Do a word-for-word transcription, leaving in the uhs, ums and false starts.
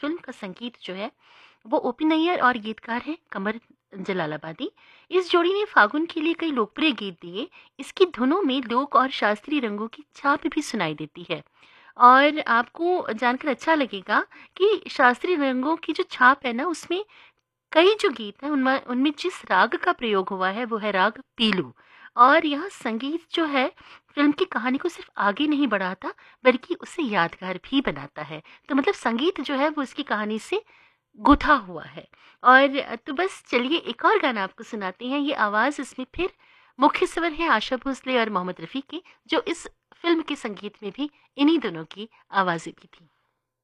Film का संगीत जो है वो ओपी नैयर और गीतकार हैं कमर जलालाबादी। इस जोड़ी ने फागुन के लिए कई लोकप्रिय गीत दिए। इसकी धुनों में लोक और शास्त्रीय रंगों की छाप भी सुनाई देती है। और आपको जानकर अच्छा लगेगा कि शास्त्रीय रंगों की जो छाप है ना, उसमें कई जो गीत हैं उनमें उनमें जिस राग का प्रयोग हुआ है वो है राग पीलू। और यह संगीत जो है फ़िल्म की कहानी को सिर्फ़ आगे नहीं बढ़ाता, बल्कि उसे यादगार भी बनाता है। तो मतलब संगीत जो है वो इसकी कहानी से गुथा हुआ है। और तो बस चलिए एक और गाना आपको सुनाते हैं। ये आवाज़ इसमें फिर मुख्य स्वर है आशा भोसले और मोहम्मद रफ़ी की, जो इस फ़िल्म के संगीत में भी इन्हीं दोनों की आवाज़ें भी थी।